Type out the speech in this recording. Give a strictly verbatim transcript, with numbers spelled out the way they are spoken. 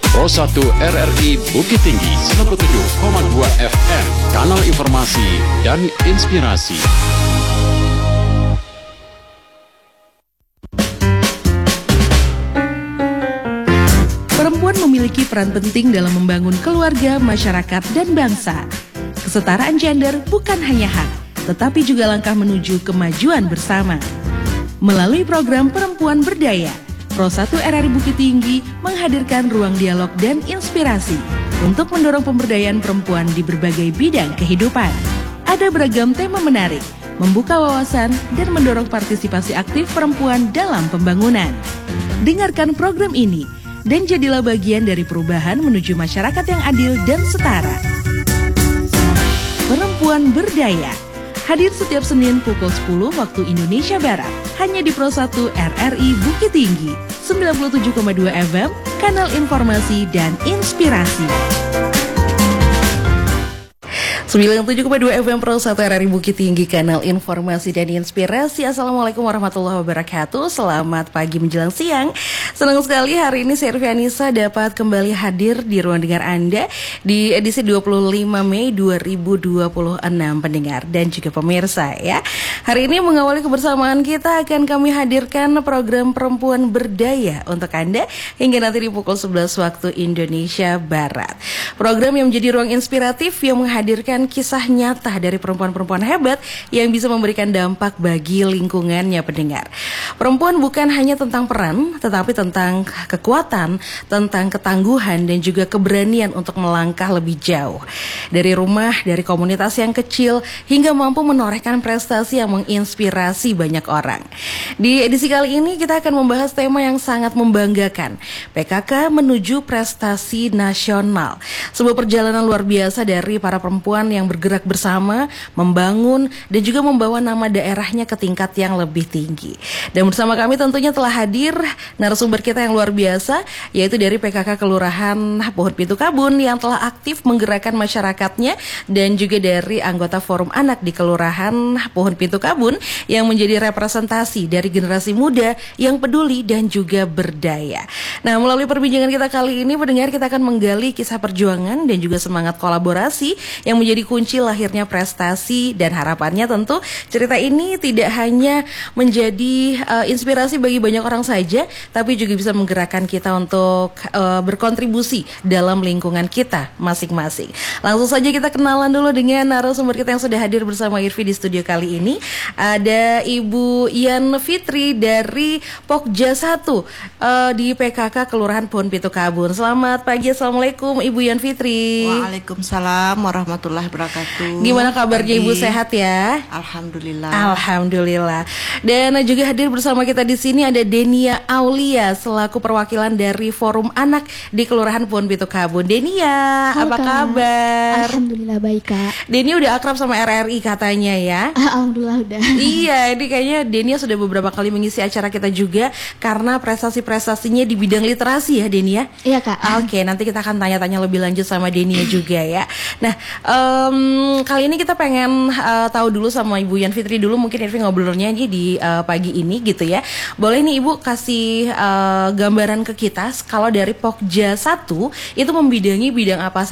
Pro satu R R I Bukit Tinggi sembilan puluh tujuh koma dua F M, kanal informasi dan inspirasi. Perempuan memiliki peran penting dalam membangun keluarga, masyarakat, dan bangsa. Kesetaraan gender bukan hanya hak, tetapi juga langkah menuju kemajuan bersama. Melalui program Perempuan Berdaya, Pro satu R R I Bukit Tinggi menghadirkan ruang dialog dan inspirasi untuk mendorong pemberdayaan perempuan di berbagai bidang kehidupan. Ada beragam tema menarik, membuka wawasan, dan mendorong partisipasi aktif perempuan dalam pembangunan. Dengarkan program ini dan jadilah bagian dari perubahan menuju masyarakat yang adil dan setara. Perempuan Berdaya hadir setiap Senin pukul sepuluh waktu Indonesia Barat, hanya di Pro satu R R I Bukit Tinggi sembilan puluh tujuh koma dua F M, kanal informasi dan inspirasi. sembilan puluh tujuh koma dua F M Pro satu R R I Bukit Tinggi, kanal informasi dan inspirasi. Assalamualaikum warahmatullahi wabarakatuh. Selamat pagi menjelang siang. Senang sekali hari ini saya Irfi Anissa dapat kembali hadir di ruang dengar Anda di edisi dua puluh lima Mei dua ribu dua puluh enam, pendengar dan juga pemirsa ya. Hari ini mengawali kebersamaan kita akan kami hadirkan program Perempuan Berdaya untuk Anda hingga nanti di pukul sebelas waktu Indonesia Barat. Program yang menjadi ruang inspiratif yang menghadirkan kisah nyata dari perempuan-perempuan hebat yang bisa memberikan dampak bagi lingkungannya, pendengar. Perempuan bukan hanya tentang peran, tetapi tentang kekuatan, tentang ketangguhan dan juga keberanian untuk melangkah lebih jauh. Dari rumah, dari komunitas yang kecil hingga mampu menorehkan prestasi yang menginspirasi banyak orang. Di edisi kali ini kita akan membahas tema yang sangat membanggakan, P K K menuju prestasi nasional. Sebuah perjalanan luar biasa dari para perempuan yang bergerak bersama, membangun, dan juga membawa nama daerahnya ke tingkat yang lebih tinggi. Dan bersama kami tentunya telah hadir narasumber kita yang luar biasa, yaitu dari P K K Kelurahan Pohon Pintu Kabun yang telah aktif menggerakkan masyarakatnya, dan juga dari anggota Forum Anak di Kelurahan Pohon Pintu Kabun yang menjadi representasi dari generasi muda yang peduli dan juga berdaya. Nah, melalui perbincangan kita kali ini, pendengar, kita akan menggali kisah perjuangan dan juga semangat kolaborasi yang menjadi kunci lahirnya prestasi, dan harapannya tentu cerita ini tidak hanya menjadi uh, inspirasi bagi banyak orang saja, tapi juga bisa menggerakkan kita untuk uh, berkontribusi dalam lingkungan kita masing-masing. Langsung saja kita kenalan dulu dengan narasumber kita yang sudah hadir bersama Irfi di studio kali ini. Ada Ibu Yan Fitri dari Pokja satu uh, di P K K Kelurahan Pohon Pintu Kabun. Selamat pagi, Assalamualaikum Ibu Yan Fitri. Waalaikumsalam warahmatullahi wabarakatuh. Gimana kabarnya Ibu, sehat ya? Alhamdulillah. Alhamdulillah. Dan juga hadir bersama kita di sini ada Denia Aulia selaku perwakilan dari Forum Anak di Kelurahan Pohon Pintu Kabun. Denia, halo, apa Kak. kabar? Alhamdulillah baik, Kak. Denia udah akrab sama R R I katanya ya? Alhamdulillah udah. Iya, ini kayaknya Denia sudah beberapa kali mengisi acara kita juga karena prestasi-prestasinya di bidang literasi ya, Denia? Iya, Kak. Oke, nanti kita akan tanya-tanya lebih lanjut sama Denia juga ya. Nah, um, kali ini kita pengen uh, tahu dulu sama Ibu Yan Fitri dulu, mungkin Irvi ngobrolnya aja di uh, pagi ini gitu ya. Boleh nih Ibu kasih uh, gambaran ke kita kalau dari Pokja satu itu membidangi bidang apa